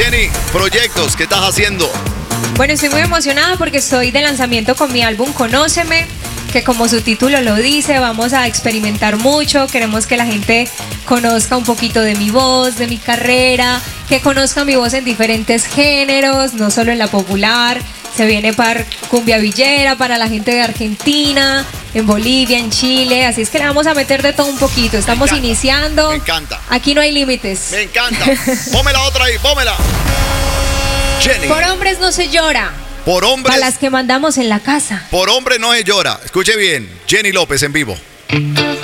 Jenny, proyectos, ¿qué estás haciendo? Bueno, estoy muy emocionada porque estoy de lanzamiento con mi álbum Conóceme, que como su título lo dice, vamos a experimentar mucho. Queremos que la gente conozca un poquito de mi voz, de mi carrera, que conozca mi voz en diferentes géneros, no solo en la popular. Se viene para cumbia villera, para la gente de Argentina, en Bolivia, en Chile. Así es que le vamos a meter de todo un poquito. Estamos iniciando. Me encanta. Aquí no hay límites. Me encanta. Pómela otra ahí, pómela. Jenny. Por hombres no se llora. Por hombres. Para las que mandamos en la casa. Por hombre no se llora. Escuche bien. Jenny López en vivo.